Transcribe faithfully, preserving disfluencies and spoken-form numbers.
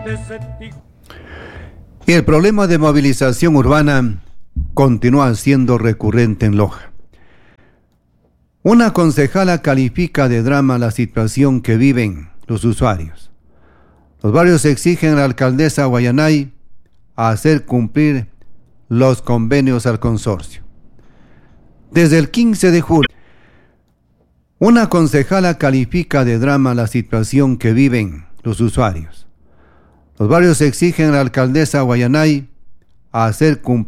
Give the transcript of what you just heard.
Y el problema de movilización urbana continúa siendo recurrente en Loja. Una concejala califica de drama la situación que viven los usuarios. Los barrios exigen a la alcaldesa Guayanay a hacer cumplir los convenios al consorcio. Desde el quince de julio, una concejala califica de drama la situación que viven los usuarios. Los barrios exigen a la alcaldesa Guayanay a hacer cumplir